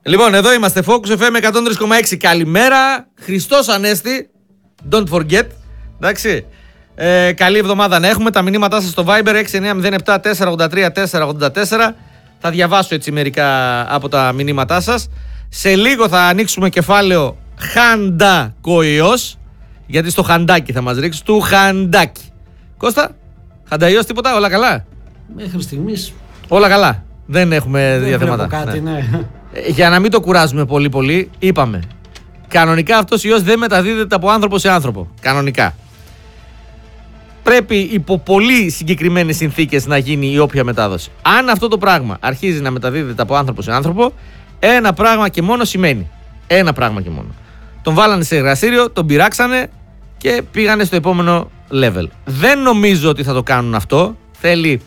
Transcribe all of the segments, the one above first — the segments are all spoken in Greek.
Λοιπόν, εδώ είμαστε. Focus FM 103,6. Καλημέρα. Χριστός Ανέστη. Don't forget. Εντάξει. Καλή εβδομάδα να έχουμε. Τα μηνύματά σας στο Viber 6907-483-484. Θα διαβάσω έτσι μερικά από τα μηνύματά σας. Σε λίγο θα ανοίξουμε κεφάλαιο Χαντακοϊός. Γιατί στο χαντάκι θα μας ρίξει. Του χαντάκι. Κώστα, Χανταϊός τίποτα, όλα καλά? Μέχρι στιγμής όλα καλά. Δεν έχουμε διαθέματα. Κάτι, ναι. Για να μην το κουράζουμε πολύ, είπαμε. Κανονικά αυτός ο ιός δεν μεταδίδεται από άνθρωπο σε άνθρωπο. Κανονικά. Πρέπει υπό πολύ συγκεκριμένες συνθήκες να γίνει η όποια μετάδοση. Αν αυτό το πράγμα αρχίζει να μεταδίδεται από άνθρωπο σε άνθρωπο, ένα πράγμα και μόνο σημαίνει. Ένα πράγμα και μόνο. Τον βάλανε σε εργαστήριο, τον πειράξανε και πήγανε στο επόμενο level. Δεν νομίζω ότι θα το κάνουν αυτό. Θέλει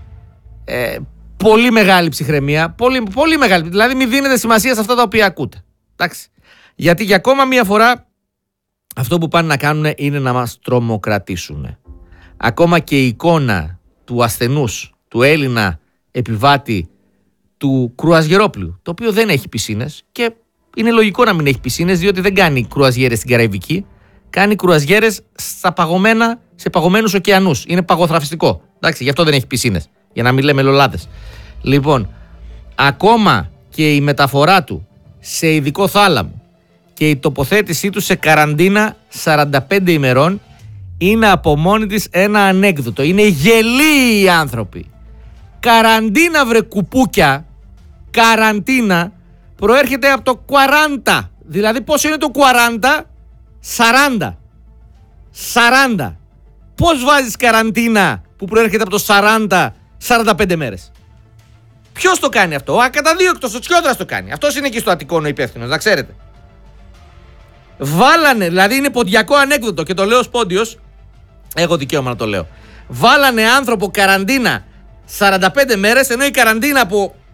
πολύ μεγάλη ψυχραιμία. Πολύ μεγάλη. Δηλαδή, μην δίνετε σημασία σε αυτά τα οποία ακούτε. Εντάξει. Γιατί για ακόμα μία φορά αυτό που πάνε να κάνουν είναι να μας τρομοκρατήσουν. Ακόμα και η εικόνα του ασθενούς, του Έλληνα επιβάτη του κρουαζιερόπλοιου, το οποίο δεν έχει πισίνες και είναι λογικό να μην έχει πισίνες, διότι δεν κάνει κρουαζιέρες στην Καραϊβική, κάνει κρουαζιέρες σε παγωμένους ωκεανούς. Είναι παγοθραφιστικό. Εντάξει, γι' αυτό δεν έχει πισίνες. Για να μην λέμε λολάδες. Λοιπόν, ακόμα και η μεταφορά του σε ειδικό θάλαμο και η τοποθέτησή του σε καραντίνα 45 ημερών είναι από μόνη της ένα ανέκδοτο. Είναι γελοί οι άνθρωποι. Καραντίνα, βρε κουπούκια, καραντίνα προέρχεται από το 40. Δηλαδή πόσο είναι το 40? 40. 40. Πώς βάζεις καραντίνα που προέρχεται από το 40 45 μέρες? Ποιος το κάνει αυτό? Ο ακαταδίωκτος, ο Τσιόδρας το κάνει. Αυτός είναι εκεί στο Αττικόνο υπεύθυνος, να ξέρετε. Βάλανε, δηλαδή είναι ποντιακό ανέκδοτο και το λέω ως πόντιος, έχω δικαίωμα να το λέω. Βάλανε άνθρωπο καραντίνα 45 μέρες, ενώ η καραντίνα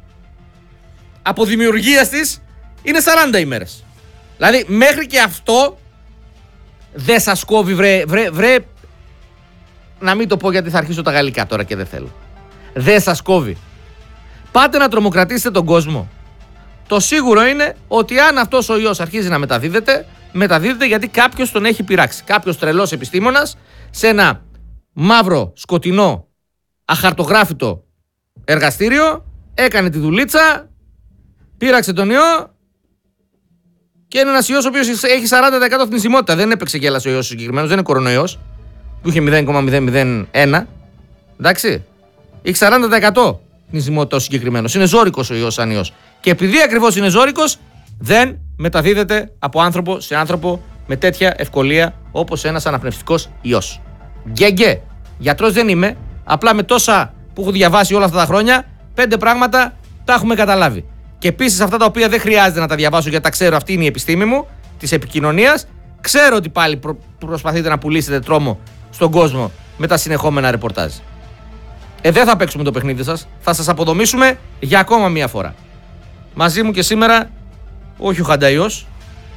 από δημιουργίας της είναι 40 ημέρες. Δηλαδή μέχρι και αυτό δεν σας κόβει, βρε. Να μην το πω γιατί θα αρχίσω τα γαλλικά τώρα και δεν θέλω. Δεν σας κόβει. Πάτε να τρομοκρατήσετε τον κόσμο. Το σίγουρο είναι ότι αν αυτός ο ιός αρχίζει να μεταδίδεται γιατί κάποιος τον έχει πειράξει. Κάποιος τρελός επιστήμονας σε ένα μαύρο, σκοτεινό, αχαρτογράφητο εργαστήριο έκανε τη δουλίτσα, πείραξε τον ιό και είναι ένας ιός ο οποίος έχει 40% θνησιμότητα. Δεν έπαιξε γέλας ο ιός συγκεκριμένος, δεν είναι κορονοϊός που είχε 0,001. Εντάξει. Έχει 40% θνησιμότητα ο συγκεκριμένος. Είναι ζώρικος ο ιός σαν ιός. Και επειδή ακριβώς είναι ζώρικος, δεν μεταδίδεται από άνθρωπο σε άνθρωπο με τέτοια ευκολία όπως ένας αναπνευστικός ιός. Γκέγκε. Γιατρός δεν είμαι. Απλά με τόσα που έχω διαβάσει όλα αυτά τα χρόνια, 5 πράγματα τα έχουμε καταλάβει. Και επίσης αυτά τα οποία δεν χρειάζεται να τα διαβάσω γιατί τα ξέρω, αυτή είναι η επιστήμη μου της επικοινωνίας. Ξέρω ότι πάλι προσπαθείτε να πουλήσετε τρόμο στον κόσμο με τα συνεχόμενα ρεπορτάζ. Δεν θα παίξουμε το παιχνίδι σας. Θα σας αποδομήσουμε για ακόμα μία φορά. Μαζί μου και σήμερα, όχι ο Χανταϊός.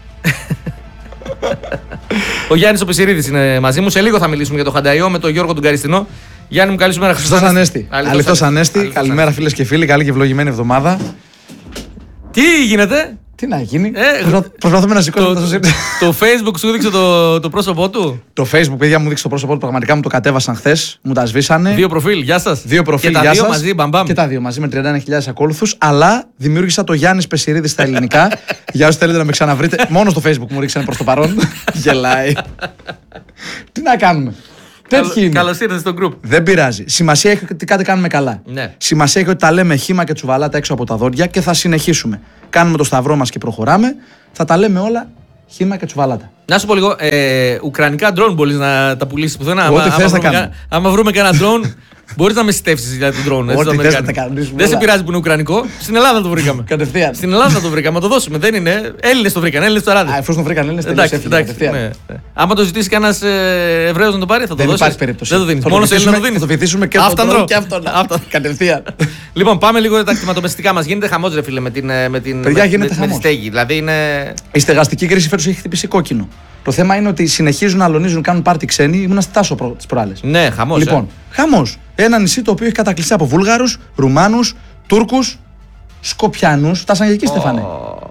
Ο Γιάννης ο Πισιρίδης είναι μαζί μου. Σε λίγο θα μιλήσουμε για το Χανταϊό με τον Γιώργο τον Καριστινό. Γιάννη μου, καλή σου μέρα. Χριστός Ανέστη. Αληθώς Ανέστη. Καλημέρα φίλες και φίλοι. Καλή και ευλογημένη εβδομάδα. Τι γίνεται? Τι να γίνει? Προσπαθούμε να σηκώσουμε το Facebook σου δείξε το πρόσωπό του. Το Facebook, παιδιά, μου δείξε το πρόσωπό του. Πραγματικά μου το κατέβασαν χθες. Μου τα σβήσανε. 2 προφίλ, γεια σας. 2 προφίλ, και τα 2 μαζί, μπαμπαμ. Και τα 2 μαζί με 31.000 ακόλουθους. Αλλά δημιούργησα το Γιάννης Πεσιρίδη στα ελληνικά. Για όσοι θέλετε να με ξαναβρείτε. Μόνο στο Facebook μου ρίξανε προς το παρόν. Γελάει. Τι να κάνουμε? Καλώς ήρθατε στο group. Δεν πειράζει. Σημασία έχει ότι κάτι κάνουμε καλά. Ναι. Σημασία έχει ότι τα λέμε χύμα και τσουβαλάτα έξω από τα δόντια και θα συνεχίσουμε. Κάνουμε το σταυρό μας και προχωράμε. Θα τα λέμε όλα χύμα και τσουβαλάτα. Να σου πω λίγο, ουκρανικά drone μπορείς να τα πουλήσεις πουθενά? Ό,τι θες να κάνουμε. Άμα βρούμε κανένα drone, μπορείς να με συστεύσεις για τον drone. Ό,τι θες να τα κάνουμε. Δεν σε πειράζει που είναι ουκρανικό. Στην Ελλάδα το βρήκαμε. Κατευθείαν. Στην Ελλάδα το βρήκαμε, να το δώσουμε. Δεν είναι. Έλληνες το βρήκαν, Έλληνες το ράδι. Εφόσον το βρήκαν Έλληνες, εντάξει. Ναι. Άμα το ζητήσει κανένα Εβραίος να το πάρει, θα το δώσει. Δεν υπάρχει περίπτωση. Δεν το δίνει. Μόνο σε Έλληνα το δίνει. Θα το βυθίσουμε και αυτόν και αυτόν. Κατευθείαν. Λοιπόν, πάμε λίγο τα κτηματοπαιδευτικά μας. Γίνεται χαμός, ρε φίλε, με τη στέγη. Δηλαδή είναι. Η στεγαστική κρίση φέτος έχει χτυπήσει κόκκινο. Το θέμα είναι ότι συνεχίζουν να αλωνίζουν, κάνουν πάρτι ξένοι. Ήμουν στη Τάσο τις προάλλες. Ναι, χαμός. Λοιπόν, χαμός. Ένα νησί το οποίο έχει κατακλειστεί από Βούλγαρους, Ρουμάνους, Τούρκους, Σκοπιανούς. Φτάσαν και εκεί, Στεφανέ.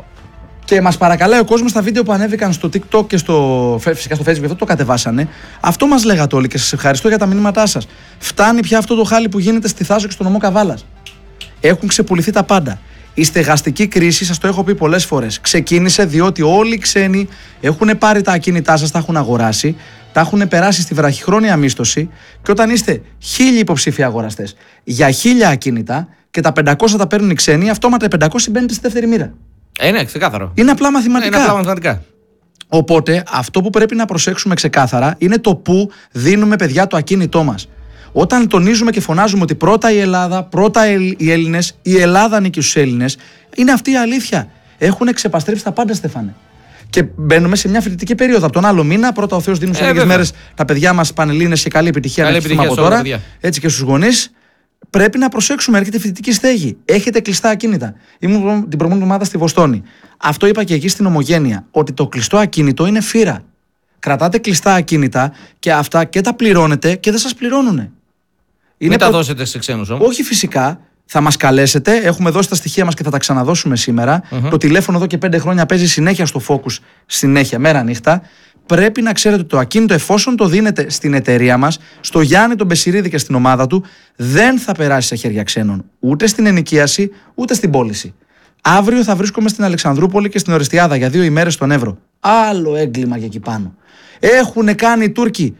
Και μας παρακαλάει ο κόσμος στα βίντεο που ανέβηκαν στο TikTok και φυσικά στο Facebook, αυτό το κατεβάσανε. Αυτό μας λέγατε όλοι και σας ευχαριστώ για τα μηνύματά σας. Φτάνει πια αυτό το χάλι που γίνεται στη Θάσο και στο νομό Καβάλας. Έχουν ξεπουληθεί τα πάντα. Η στεγαστική κρίση, σας το έχω πει πολλές φορές, ξεκίνησε διότι όλοι οι ξένοι έχουν πάρει τα ακίνητά σας, τα έχουν αγοράσει, τα έχουν περάσει στη βραχυχρόνια μίσθωση και όταν είστε 1.000 υποψήφοι αγοραστές για 1.000 ακίνητα και τα 500 τα παίρνουν οι ξένοι, αυτόματα οι 500 μπαίνετε στη δεύτερη μοίρα. Ναι, ξεκάθαρο. Είναι απλά μαθηματικά. Είναι απλά μαθηματικά. Οπότε αυτό που πρέπει να προσέξουμε ξεκάθαρα είναι το πού δίνουμε, παιδιά, το ακίνητό μας. Όταν τονίζουμε και φωνάζουμε ότι πρώτα η Ελλάδα, πρώτα οι Έλληνες, η Ελλάδα ανήκει στους Έλληνες, είναι αυτή η αλήθεια. Έχουν ξεπαστρέψει τα πάντα, Στέφανε. Και μπαίνουμε σε μια φοιτητική περίοδο. Από τον άλλο μήνα, πρώτα ο Θεός δίνει σε λίγες μέρες τα παιδιά μας Πανελλήνες και καλή επιτυχία να ευχηθούμε από τώρα. Έτσι και στους γονείς. Πρέπει να προσέξουμε, έρχεται φοιτητική στέγη. Έχετε κλειστά ακίνητα. Ήμουν την προηγούμενη εβδομάδα στη Βοστόνη. Αυτό είπα και εκεί στην Ομογένεια. Ότι το κλειστό ακίνητο είναι φύρα. Κρατάτε κλειστά ακίνητα και αυτά και τα πληρώνετε και δεν σας πληρώνουνε. Μην τα δώσετε σε ξένους όμως. Όχι φυσικά. Θα μας καλέσετε. Έχουμε δώσει τα στοιχεία μας και θα τα ξαναδώσουμε σήμερα. Το τηλέφωνο εδώ και 5 χρόνια παίζει συνέχεια στο Focus. Συνέχεια, μέρα νύχτα. Πρέπει να ξέρετε ότι το ακίνητο, εφόσον το δίνετε στην εταιρεία μας, στο Γιάννη τον Πεσιρίδη και στην ομάδα του, δεν θα περάσει σε χέρια ξένων. Ούτε στην ενοικίαση, ούτε στην πώληση. Αύριο θα βρίσκομαι στην Αλεξανδρούπολη και στην Ορεστιάδα για 2 ημέρες στον Εύρο. Άλλο έγκλημα για εκεί πάνω. Έχουν κάνει οι Τούρκοι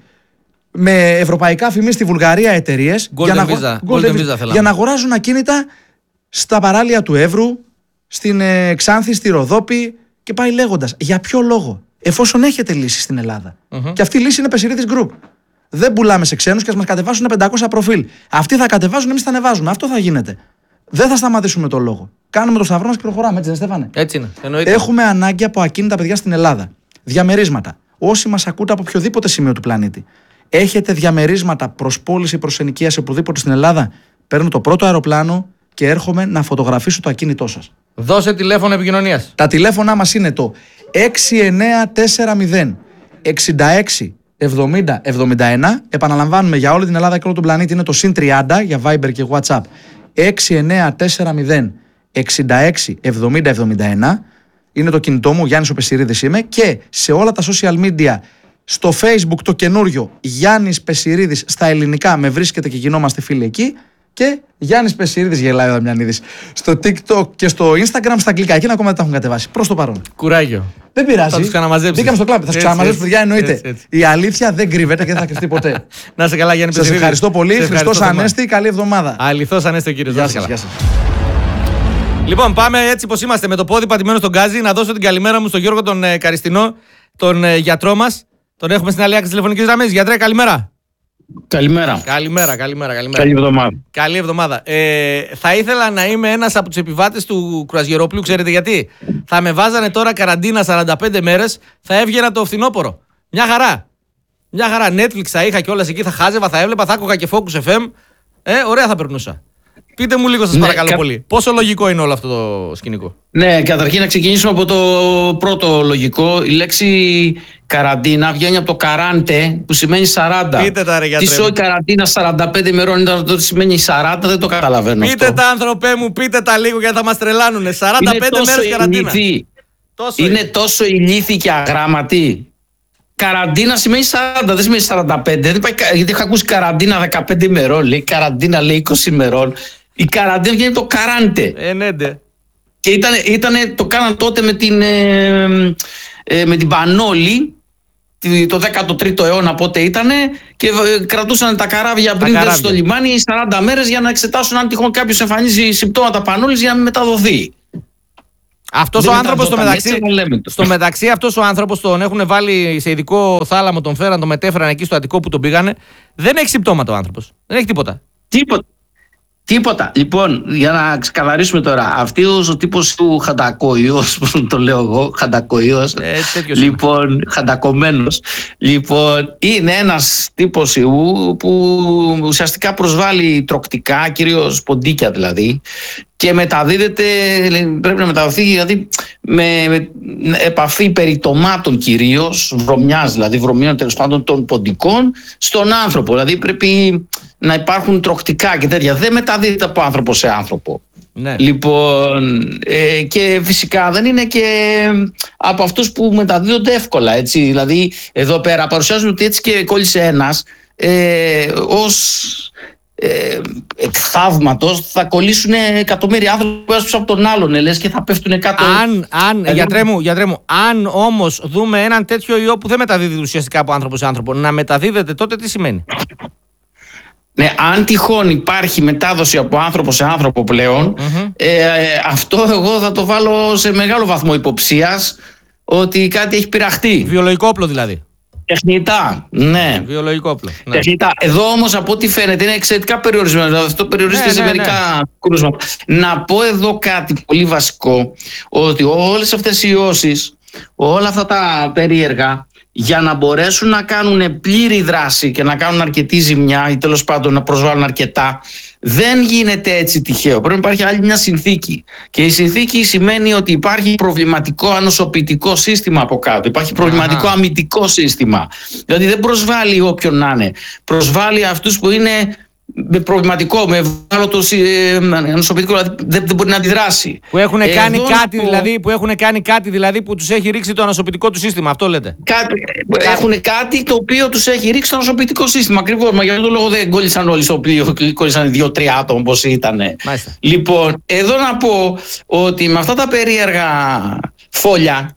με ευρωπαϊκά φημί στη Βουλγαρία εταιρείες για να αγοράζουν ακίνητα στα παράλια του Εύρου, στην Ξάνθη, στη Ροδόπη και πάει λέγοντας. Για ποιο λόγο? Εφόσον έχετε λύση στην Ελλάδα. Και αυτή η λύση είναι Πεσιρίδης Group. Δεν πουλάμε σε ξένους και ας μας κατεβάσουν 500 προφίλ. Αυτοί θα κατεβάζουν, εμείς θα ανεβάζουμε. Αυτό θα γίνεται. Δεν θα σταματήσουμε το λόγο. Κάνουμε το σταυρό μας και προχωράμε, έτσι δεν Στέφανε? Έτσι είναι. Εννοείται. Έχουμε ανάγκη από ακίνητα, παιδιά, στην Ελλάδα. Διαμερίσματα. Όσοι μας ακούτε από οποιοδήποτε σημείο του πλανήτη, έχετε διαμερίσματα προς πώληση, προς ενοικίαση οπουδήποτε στην Ελλάδα, παίρνω το πρώτο αεροπλάνο και έρχομαι να φωτογραφίσω το ακίνητό σας. Δώσε τηλέφωνο επικοινωνίας. Τα τηλέφωνά μας είναι το 6940 66 70 71. Επαναλαμβάνουμε, για όλη την Ελλάδα και όλο τον πλανήτη είναι το συν 30 για Viber και WhatsApp. 6940 66 70 71. Είναι το κινητό μου, Γιάννης ο Πεσιρίδης είμαι, και σε όλα τα social media, στο Facebook το καινούριο Γιάννης Πεσιρίδης στα ελληνικά, με βρίσκεται και γινόμαστε φίλοι εκεί, και Γιάννης Πεσιρίδης, γελάει ο Δαμιανίδης, στο TikTok και στο Instagram στα αγγλικά. Εκείνα ακόμα δεν τα έχουν κατεβάσει. Προς το παρόν. Κουράγιο. Δεν πειράζει. Θα τους ξαναμαζέψεις. Μπήκαμε στο κλαμπ. Θα τους ξαναμαζέψουμε, παιδιά, εννοείται. Έτσι. Η αλήθεια δεν κρύβεται και δεν θα κρυφτεί ποτέ. Να είσαι καλά, Γιάννη Πεσιρίδη. Σας ευχαριστώ πολύ. Χριστός Ανέστη. Καλή εβδομάδα. Αληθώς Ανέστη ο κύριος. Γεια σας. Λοιπόν, πάμε έτσι πως είμαστε, με το πόδι πατημένο στον γκάζι, να δώσω την καλημέρα μου στον Γιώργο τον Καριστινό, τον γιατρό μας. Τον έχουμε στην άλλη άκρη της τηλεφωνικής γραμμής. Γιατρέ, καλημέρα. Καλημέρα. Καλημέρα. Καλή εβδομάδα. Καλή εβδομάδα. Θα ήθελα να είμαι ένας από τους επιβάτες του κρουαζιερόπλου, ξέρετε γιατί? Θα με βάζανε τώρα καραντίνα 45 μέρες, θα έβγαινα το φθινόπωρο. Μια χαρά. Netflix θα είχα κιόλας εκεί, θα χάζευα, θα έβλεπα, θα άκουγα και Focus FM. Ωραία θα περνούσα. Πείτε μου λίγο, σας παρακαλώ πολύ. Πόσο λογικό είναι όλο αυτό το σκηνικό? Ναι, καταρχήν να ξεκινήσουμε από το πρώτο λογικό. Η λέξη καραντίνα βγαίνει από το καράντε, που σημαίνει 40. Πείτε τα, ρε γιατρέ. Τι σοϊ καραντίνα 45 ημερών ήταν αυτό, σημαίνει 40, δεν το καταλαβαίνω. Πείτε αυτό. Τα, άνθρωπέ μου, πείτε τα λίγο, γιατί θα μας τρελάνουνε. 45 μέρες καραντίνα. Είναι τόσο ηλίθιοι και αγράμματοι. Καραντίνα σημαίνει 40, δεν σημαίνει 45. Γιατί είχα ακούσει καραντίνα 15 ημερών, λέει καραντίνα, λέει 20 ημερών. Η καραντίνα βγαίνει το καράντε. Ναι. Και το κάναν τότε με την Πανόλη, το 13ο αιώνα πότε ήτανε, και κρατούσαν τα καράβια πριν δέσουν στο λιμάνι 40 μέρες για να εξετάσουν αν τυχόν κάποιος εμφανίζει συμπτώματα Πανόλης για να μην μεταδοθεί. Αυτός ο άνθρωπος στο μεταξύ αυτός ο άνθρωπος τον έχουν βάλει σε ειδικό θάλαμο, τον φέραν, τον μετέφεραν εκεί στο Αττικό που τον πήγανε. Δεν έχει συμπτώματα ο άνθρωπος. Δεν έχει τίποτα. Τίποτα. Λοιπόν, για να ξεκαθαρίσουμε τώρα, αυτός ο τύπος του Χαντακοϊός, που το λέω εγώ, Χαντακοϊός, λοιπόν, χαντακωμένος, λοιπόν, είναι ένας τύπος ιού που ουσιαστικά προσβάλλει τροκτικά, κυρίως ποντίκια δηλαδή, και μεταδίδεται, πρέπει να μεταδοθεί δηλαδή με επαφή περιτομάτων κυρίως, βρωμιάς δηλαδή, βρωμίων τέλος πάντων των ποντικών, στον άνθρωπο. Δηλαδή πρέπει να υπάρχουν τροκτικά και τέτοια. Δεν μεταδίδεται από άνθρωπο σε άνθρωπο. Ναι. Λοιπόν, και φυσικά δεν είναι και από αυτούς που μεταδίδονται εύκολα, έτσι. Δηλαδή, εδώ πέρα παρουσιάζουν ότι έτσι και κόλλησε ένας, ως θαύματος θα κολλήσουν εκατομμύρια άνθρωποι πίσω από τον άλλον, λες, και θα πέφτουν κάτω. Γιατρέ μου, αν όμως δούμε έναν τέτοιο ιό που δεν μεταδίδεται ουσιαστικά από άνθρωπο σε άνθρωπο, να μεταδίδεται, τότε τι σημαίνει? Ναι, αν τυχόν υπάρχει μετάδοση από άνθρωπο σε άνθρωπο πλέον, αυτό εγώ θα το βάλω σε μεγάλο βαθμό υποψίας ότι κάτι έχει πειραχτεί. Βιολογικό όπλο δηλαδή. Τεχνητά, ναι. Βιολογικό όπλο. Ναι. Τεχνητά. Εδώ όμως από ό,τι φαίνεται είναι εξαιρετικά περιορισμένο. Δηλαδή αυτό περιορίζεται σε μερικά κρούσματα. Να πω εδώ κάτι πολύ βασικό, ότι όλες αυτές οι ιώσεις, όλα αυτά τα περίεργα, για να μπορέσουν να κάνουν πλήρη δράση και να κάνουν αρκετή ζημιά ή τέλος πάντων να προσβάλλουν αρκετά, δεν γίνεται έτσι τυχαίο. Πρέπει να υπάρχει άλλη μια συνθήκη. Και η συνθήκη σημαίνει ότι υπάρχει προβληματικό ανοσοποιητικό σύστημα από κάτω. Υπάρχει προβληματικό αμυντικό σύστημα. Δηλαδή δεν προσβάλλει όποιον να είναι. Προσβάλλει αυτούς που είναι με προβληματικό, με ευάλωτο ανοσοποιητικό, δηλαδή δεν μπορεί να αντιδράσει. Που έχουν κάνει κάτι δηλαδή που τους έχει ρίξει το ανοσοποιητικό του σύστημα, αυτό λέτε. Έχουν κάτι το οποίο τους έχει ρίξει το ανοσοποιητικό σύστημα. Ακριβώς, μα για αυτόν τον λόγο δεν κόλλησαν όλοι στο πλοίο, κόλλησαν 2-3 άτομα όπως ήταν. Λοιπόν, εδώ να πω ότι με αυτά τα περίεργα φόλια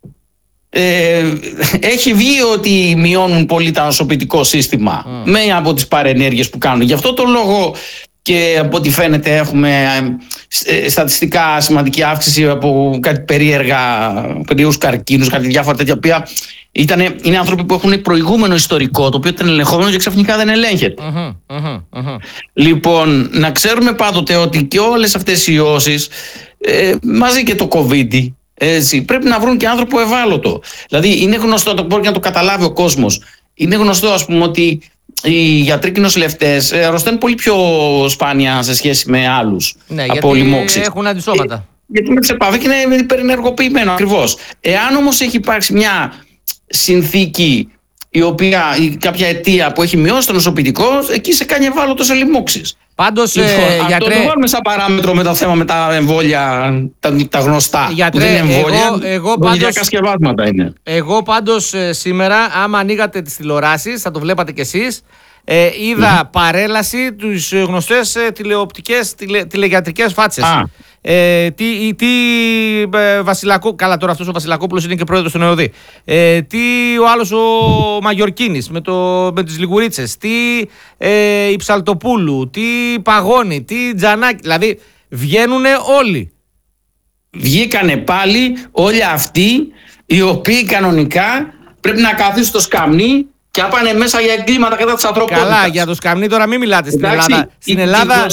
έχει βγει ότι μειώνουν πολύ το ανοσοποιητικό σύστημα με από τις παρενέργειες που κάνουν. Γι' αυτό το λόγο και από ό,τι φαίνεται έχουμε στατιστικά σημαντική αύξηση από κάτι περίεργους καρκίνους, κάτι διάφορα τέτοια, οποία είναι άνθρωποι που έχουν προηγούμενο ιστορικό, το οποίο ήταν ελεγχόμενο και ξαφνικά δεν ελέγχεται. Λοιπόν, να ξέρουμε πάντοτε ότι και όλες αυτές οι ιώσεις, μαζί και το COVID, έτσι, πρέπει να βρουν και άνθρωπο ευάλωτο. Δηλαδή είναι γνωστό, το μπορεί να το καταλάβει ο κόσμος. Είναι γνωστό, ας πούμε, ότι οι γιατροί και οι νοσηλευτές αρρωσταίνουν πολύ πιο σπάνια σε σχέση με άλλους, από λοιμώξεις. Γιατί έχουν αντισώματα. Γιατί είναι ξεπάβει και είναι υπερενεργοποιημένο ακριβώς. Εάν όμως έχει υπάρξει μια συνθήκη ή κάποια αιτία που έχει μειώσει το νοσοποιητικό, εκεί σε κάνει ευάλωτο σε λοιμώξεις. Πάντως, αυτό το βάλουμε σαν παράμετρο με το θέμα με τα εμβόλια, τα γνωστά. Γιατρέ, που δεν είναι εμβόλια, σκευάσματα είναι. Εγώ πάντως σήμερα, άμα ανοίγατε τις τηλεοράσεις, θα το βλέπατε κι εσείς, είδα παρέλαση τους γνωστές τηλεγιατρικές φάτσες. Καλά, τώρα αυτός ο Βασιλακόπουλος είναι και πρόεδρος του ΕΟΔΗ. Τι ο άλλος ο Μαγιορκίνης με τις Λιγουρίτσες, τι η Ψαλτοπούλου, τι Παγώνη, τι Τζανάκη. Δηλαδή βγαίνουνε όλοι. Βγήκανε πάλι όλοι αυτοί οι οποίοι κανονικά πρέπει να καθίσουν στο σκαμνί και άπανε μέσα για εγκλήματα κατά της ανθρωπότητας. Καλά, για το σκαμνί τώρα μην μιλάτε στην Ελλάδα. Στην Ελλάδα...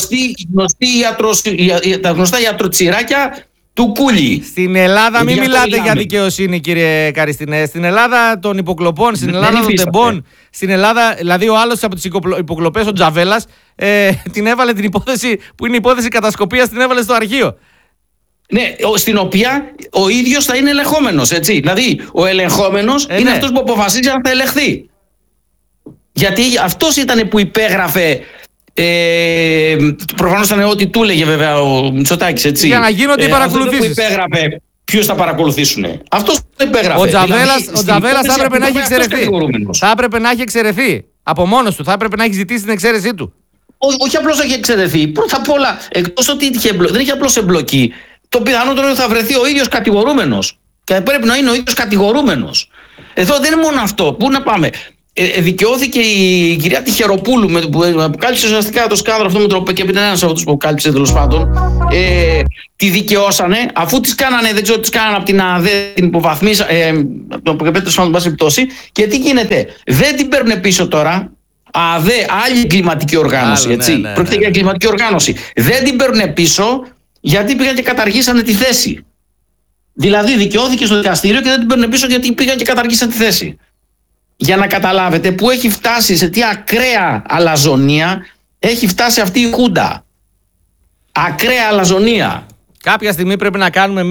Τα γνωστά ιατροτσιράκια του Κούλι. Στην Ελλάδα μην μιλάτε για δικαιοσύνη, κύριε Καριστινέ. Στην Ελλάδα των υποκλοπών, στην Ελλάδα των τεμπών, στην Ελλάδα, δηλαδή ο άλλος από τις υποκλοπές, ο Τζαβέλας, την έβαλε την υπόθεση που είναι υπόθεση κατασκοπίας, την έβαλε στο αρχείο. Ναι, στην οποία ο ίδιος θα είναι ελεγχόμενος, έτσι. Δηλαδή, ο ελεγχόμενος είναι αυτός που αποφασίζει αν θα ελεγχθεί. Γιατί αυτός ήταν που υπέγραφε. Προφανώς ήταν ό,τι του έλεγε βέβαια ο Μητσοτάκης, έτσι. Για να γίνονται οι παρακολουθήσεις. Αυτός που υπέγραφε ποιους θα παρακολουθήσουν. Αυτός που υπέγραφε. Ο Τζαβέλας θα έπρεπε να έχει εξαιρεθεί. Θα έπρεπε να έχει εξαιρεθεί. Από μόνος του. Θα έπρεπε να έχει ζητήσει την εξαίρεσή του. Όχι απλώς να έχει εξαιρεθεί. Πρώτα απ' όλα, εκτός ότι δεν είχε απλώς εμπλοκή. Το πιθανότερο είναι ότι θα βρεθεί ο ίδιος κατηγορούμενος. Και πρέπει να είναι ο ίδιος κατηγορούμενος. Εδώ δεν είναι μόνο αυτό. Πού να πάμε. Δικαιώθηκε η κυρία Τυχεροπούλου που αποκάλυψε ουσιαστικά το σκάνδαλο αυτό με τον και ήταν ένας από αυτούς που αποκάλυψε τέλος πάντων. Τη δικαιώσανε αφού τις κάνανε, δεν ξέρω τι κάνανε από την ΑΔΕ, την υποβαθμίσανε, και τι γίνεται. Δεν την παίρνουν πίσω τώρα. ΑΔΕ, άλλη εγκληματική οργάνωση. Έτσι. Πρόκειται για εγκληματική οργάνωση. Δεν την παίρνουν πίσω γιατί πήγαν και καταργήσανε τη θέση. Δηλαδή δικαιώθηκε στο δικαστήριο και δεν την παίρνουν πίσω γιατί πήγαν και καταργήσανε τη θέση. Για να καταλάβετε που έχει φτάσει, σε τι ακραία αλαζονία έχει φτάσει αυτή η Χούντα. Ακραία αλαζονία. Κάποια στιγμή πρέπει να κάνουμε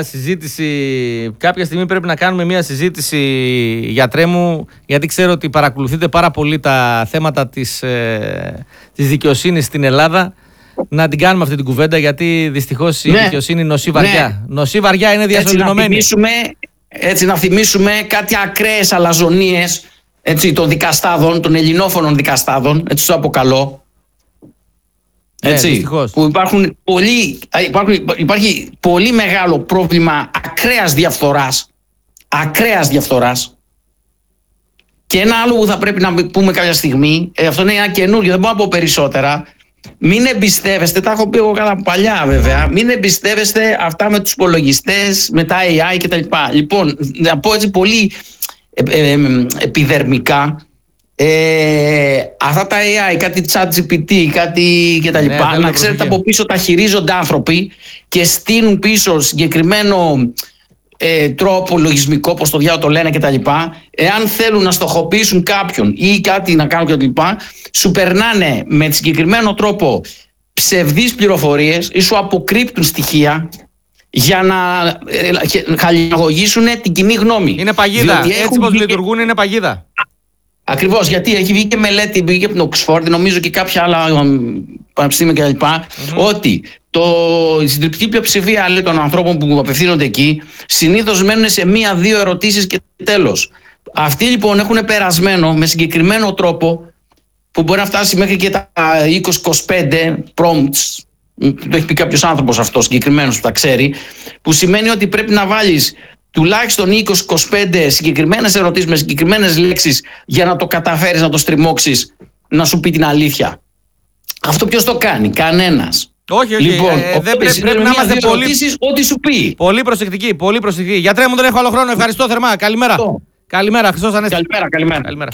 μια συζήτηση, γιατρέ μου, γιατί ξέρω ότι παρακολουθείτε πάρα πολύ τα θέματα της δικαιοσύνης στην Ελλάδα. να την κάνουμε αυτή την κουβέντα, γιατί δυστυχώς η δικαιοσύνη νοσεί βαριά. Ναι. Νοσεί βαριά, είναι διασωληνωμένη. Έτσι να θυμίσουμε κάτι ακραίες αλαζονίες των δικαστάδων, των ελληνόφωνων δικαστάδων, έτσι το αποκαλώ. Έτσι, που υπάρχει πολύ μεγάλο πρόβλημα ακραίας διαφθοράς. Και ένα άλλο που θα πρέπει να πούμε κάποια στιγμή, αυτό είναι ένα καινούριο, δεν μπορώ να πω περισσότερα. Μην εμπιστεύεστε, τα έχω πει εγώ κατά παλιά βέβαια, μην εμπιστεύεστε αυτά με τους υπολογιστές, με τα AI κτλ. Λοιπόν, να πω έτσι πολύ επιδερμικά, αυτά τα AI, κάτι ChatGPT, κάτι κτλ. Να ξέρετε, από πίσω τα χειρίζονται άνθρωποι και στείλουν πίσω συγκεκριμένο τρόπο λογισμικό, όπως το διάολο το λένε κτλ. Εάν θέλουν να στοχοποιήσουν κάποιον ή κάτι να κάνουν κτλ., σου περνάνε με συγκεκριμένο τρόπο ψευδείς πληροφορίες ή σου αποκρύπτουν στοιχεία για να χαλιναγωγήσουν την κοινή γνώμη. Είναι παγίδα. Έτσι πως λειτουργούν, είναι παγίδα. Ακριβώς, γιατί έχει βγει και μελέτη, βγήκε από την Οξφόρδη, νομίζω και κάποια άλλα πανεπιστήμια κλπ. Ότι η συντριπτική πλειοψηφία, λέει, των ανθρώπων που απευθύνονται εκεί συνήθως μένουν σε 1-2 ερωτήσεις και τέλος. Αυτοί λοιπόν έχουν περασμένο με συγκεκριμένο τρόπο που μπορεί να φτάσει μέχρι και τα 20-25 prompts. Το έχει πει κάποιος άνθρωπος αυτό συγκεκριμένος που τα ξέρει, που σημαίνει ότι πρέπει να βάλεις τουλάχιστον 20-25 συγκεκριμένες ερωτήσεις με συγκεκριμένες λέξεις για να το καταφέρεις να το στριμώξεις, να σου πει την αλήθεια. Αυτό ποιος το κάνει? Κανένας. Όχι. Λοιπόν, δεν πρέπει να είμαστε πολύ. Ό,τι σου πει. Πολύ προσεκτικοί, πολύ προσεκτικοί. Γιατρέ μου, δεν έχω άλλο χρόνο. Ευχαριστώ θερμά. Καλημέρα. Καλημέρα, Χριστός Ανέστη. Καλημέρα.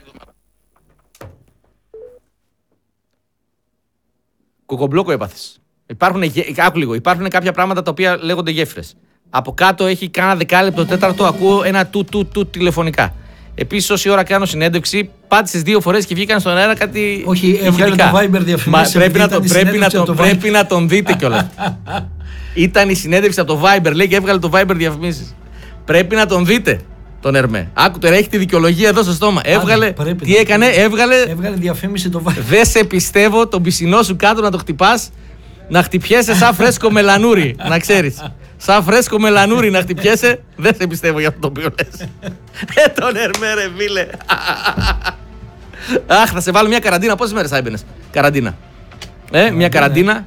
Κουκομπλόκο έπαθες. Υπάρχουν κάποια πράγματα τα οποία λέγονται γέφυρες. Από κάτω έχει κάνα δεκάλεπτο, τέταρτο, ακούω ένα του τηλεφωνικά. Επίσης, όση ώρα κάνω συνέντευξη, πάτησες 2 φορές και βγήκαν στον αέρα κάτι. Όχι, έβγαλε το Viber διαφημίσεις. Πρέπει να τον δείτε κιόλας. Ήταν η συνέντευξη από το Viber, λέει, και έβγαλε το Viber διαφημίσεις. Πρέπει να τον δείτε τον Ερμέ. Άκου τώρα, έχει τη δικαιολογία εδώ στο στόμα. Έβγαλε. Τι έκανε, έβγαλε διαφήμιση το Viber. Δεν σε πιστεύω, τον πισινό σου κάτω να το χτυπάς, να χτυπιέσαι σαν φρέσκο μελανούρι, να ξέρεις. Σαν φρέσκο μελανούρι να χτυπιέσαι, δεν σε πιστεύω για αυτό το οποίο λες. Τον Ερμέ, ρε φίλε. Αχ, θα σε βάλω μια καραντίνα. Πόσες μέρες θα έμπαινες καραντίνα? Μια καραντίνα.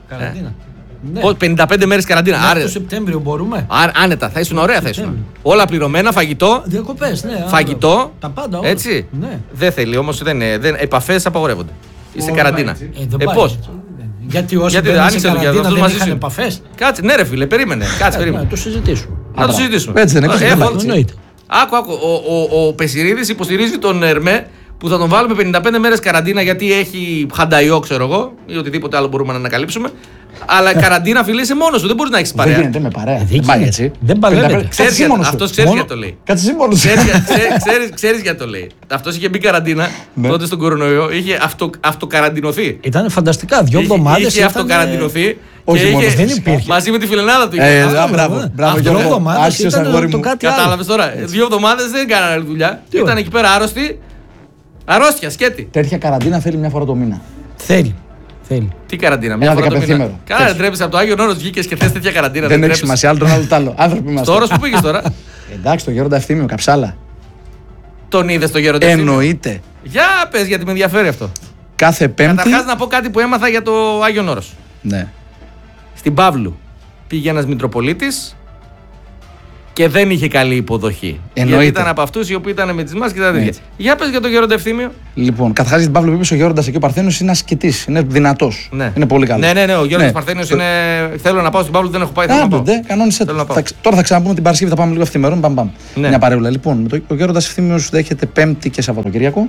55 μέρες καραντίνα. Άρα το Σεπτέμβριο μπορούμε. Άνετα, θα ήσουν ωραία, θα ήσουν. Όλα πληρωμένα, φαγητό. Διακοπές, ναι. Φαγητό. Τα πάντα όλα. Έτσι. Ναι. Δεν θέλει όμως, επαφές απαγορεύονται. Είσαι καραντίνα. Πώς? Γιατί όσοι μπαίνουν σε καραντίνα δεν είχαν επαφές. Κάτσε, ναι ρε φίλε, περίμενε. Να το συζητήσουμε. Έτσι δεν είναι. Άκου, ο Πεσιρίδης υποστηρίζει τον Ερμέ που θα τον βάλουμε 55 μέρες καραντίνα γιατί έχει χανταϊό, ξέρω εγώ, ή οτιδήποτε άλλο μπορούμε να ανακαλύψουμε. Αλλά καραντίνα, φίλε, είσαι μόνος σου, δεν μπορείς να έχεις παρέα. Δεν γίνεται με παρέα. Δεν πάει έτσι. Δεν παλεύεται. Αυτός ξέρει γιατί το λέει. Κάτσε εσύ μόνος σου. Ξέρεις γιατί το λέει. Αυτός είχε μπει καραντίνα τότε στον κορονοϊό, είχε αυτοκαραντινωθεί. Ήταν φανταστικά, 2 εβδομάδες. Είχε αυτοκαραντινωθεί. Όχι μόνο, δεν υπήρχε. Μαζί με τη φιλενάδα του. Μπράβο, Γιώργο. Άρχισες αγόρι μου. Κατάλαβες τώρα. 2 εβδομάδες δεν έκαναν άλλη δουλειά. Ήταν εκεί πέρα άρρωστοι. Αρρώστια, σκέτη. Τέτοια καραντίνα θέλει μια φορά το μήνα. Θέλει. Τι καραντίνα, μια φορά το μήνα. Καλά, δεν τρέπεις από το Άγιον Όρος, βγήκες και θες τέτοια καραντίνα. Δεν έχει σημασία, άλλο τον άλλο τ' άλλο. Άνθρωποι είμαστε. Στο Όρος που πήγες τώρα. Εντάξει, το Γέροντα Ευθύμιο, καψάλα. Τον είδες το Γέροντα Ευθύμιο? Εννοείται. Για πες, γιατί με ενδιαφέρει αυτό. Κάθε Πέμπτη. Καταρχάς να πω κάτι που έμαθα για το Άγιον Όρος. Ναι. Στην Παύλου πήγε ένας Μητροπολίτης και δεν είχε καλή υποδοχή. Εννοείται. Γιατί ήταν από αυτούς οι οποίοι ήταν με τις μάσκες και τα τέτοια. Για πες για τον Γέροντα Ευθύμιο. Λοιπόν, καταρχάς για την Παύλου Πίπης, ο Γέροντας εκεί ο Παρθένιος είναι ασκητής, είναι δυνατός. Ναι. Είναι πολύ καλός. Ναι, ο Γέροντας Παρθένιος είναι. Θέλω να πάω στην Παύλου, δεν έχω πάει. Κανόνισε. Τώρα θα ξαναπούμε την Παρασκευή, θα πάμε λίγο ευθυμερών. Πάμε. Ναι. Μια παρεούλα. Λοιπόν, ο Γέροντας Ευθύμιος δέχεται Πέμπτη και Σαββατοκύριακο.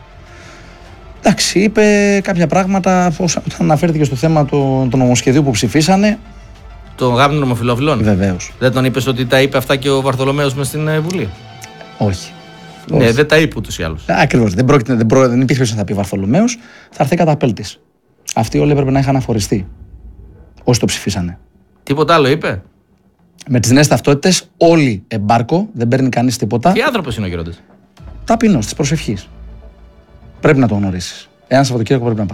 Εντάξει, είπε κάποια πράγματα όταν αναφέρθηκε στο θέμα του νομοσχεδίου που ψηφίσανε. Το γάμο των ομοφυλοφιλών. Βεβαίως. Δεν τον είπες ότι τα είπε αυτά και ο Βαρθολομέος μες στην Βουλή? Όχι. Ναι, δεν τα είπε ούτως ή άλλως. Ακριβώς. Δεν υπήρχε ποιος να θα πει Βαρθολομέος, θα έρθει καταπέλτης. Αυτοί όλοι έπρεπε να είχαν αφοριστεί. Όσοι το ψηφίσανε. Τίποτα άλλο είπε? Με τις νέες ταυτότητες, όλοι εμπάρκο, δεν παίρνει κανείς τίποτα. Τι άνθρωπος είναι ο Γέροντας? Ταπεινός της προσευχής. Πρέπει να το γνωρίσεις. Ένα Σαββατοκύριακο πρέπει να πας.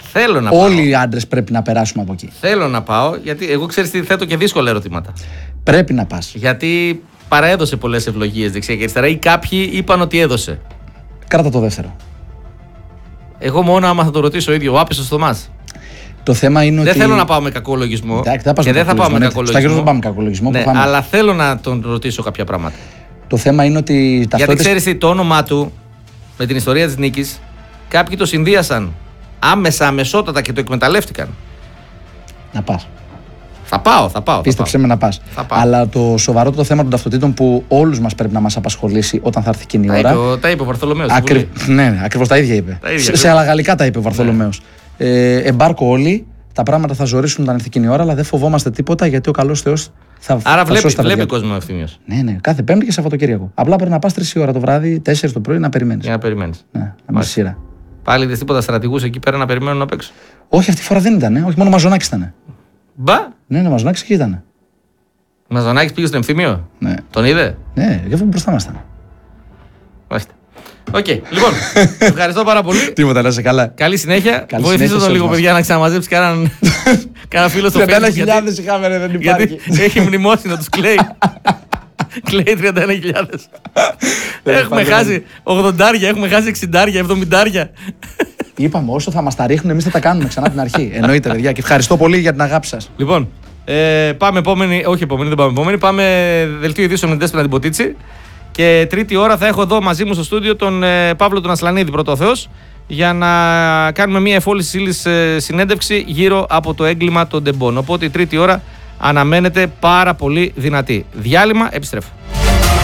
Θέλω να Όλοι οι άντρες πρέπει να περάσουμε από εκεί. Θέλω να πάω, γιατί εγώ ξέρεις τι, θέτω και δύσκολα ερωτήματα. Πρέπει να πας. Γιατί παραέδωσε πολλές ευλογίες δεξιά και αριστερά ή κάποιοι είπαν ότι έδωσε. Κράτα το δεύτερο. Εγώ μόνο άμα θα το ρωτήσω ο ίδιο, ο άπιστος Θωμάς. Το θέμα είναι δεν ότι. θέλω να πάω με κακό λογισμό. Εντάξει, δεν θα πάω με κακό λογισμό. Δεν πάμε με κακό λογισμό. Ναι, αλλά θέλω να τον ρωτήσω κάποια πράγματα. Το θέμα είναι ότι. Γιατί ξέρεις τι, το όνομά του με την ιστορία της νίκης, κάποιοι το συνδύασαν άμεσα, αμεσότατα και το εκμεταλλεύτηκαν. Να πας. Θα πάω. Πίστεψε με να πας. Αλλά το σοβαρό το θέμα των ταυτοτήτων που όλους μας πρέπει να μας απασχολήσει όταν θα έρθει εκείνη η ώρα. Τα είπε ο Βαρθολομέος. Ναι, ακριβώς τα ίδια είπε. Σε άλλα γαλλικά τα είπε ο Βαρθολομέος. Εμπάρκο όλοι, τα πράγματα θα ζορίσουν όταν έρθει εκείνη η ώρα, αλλά δεν φοβόμαστε τίποτα γιατί ο καλός Θεός θα. Άρα βλέπει κόσμο ο Ευθύμιος. Ναι, κάθε Πέμπτη και Σαββατοκύριακο. Απλά πρέπει να πας 3 η ώρα το βράδυ, 4 το πρωί να περιμένεις. Για να περιμένεις. Ναι, να μπεις σειρά. Πάλι είδες τίποτα στρατηγούς εκεί πέρα να περιμένουν απ' έξω? Όχι, αυτή τη φορά δεν ήταν. Όχι, μόνο Μαζονάκης ήταν. Μπα! Ναι, Μαζονάκης εκεί ήταν. Μαζονάκης πήγε στο Ευθύμιο. Ναι. Τον είδε? Ναι, γι' αυτό μπροστά μας ήταν. Μάλιστα. Οκ, λοιπόν, ευχαριστώ πάρα πολύ. Τίποτα, να είσαι καλά. Καλή συνέχεια. Βοηθήστε τον λίγο, παιδιά, να ξαναμαζέψει κανένα φίλο στο Facebook. 31.000 είχαμε, δεν υπάρχει. Γιατί έχει μνημόσυνο, τους κλαίει. Κλαίει 31.000. Έχουμε χάσει 80, έχουμε χάσει 60, 70. Είπαμε, όσο θα μας τα ρίχνουν, εμείς θα τα κάνουμε ξανά την αρχή. Εννοείται, παιδιά. Και ευχαριστώ πολύ για την αγάπη σας. Λοιπόν, πάμε επόμενη. Όχι επόμενη, δεν πάμε επόμενη. Πάμε δελτίο ειδήσεων με την Δέσποινα Τιμποτίτση. Και τρίτη ώρα θα έχω εδώ μαζί μου στο στούντιο τον Παύλο τον Ασλανίδη, πρώτο ο Θεός, για να κάνουμε μια εφόλης ύλης συνέντευξη γύρω από το έγκλημα των Ντεμπών. Οπότε η τρίτη ώρα αναμένεται πάρα πολύ δυνατή. Διάλειμμα, επιστρέφω.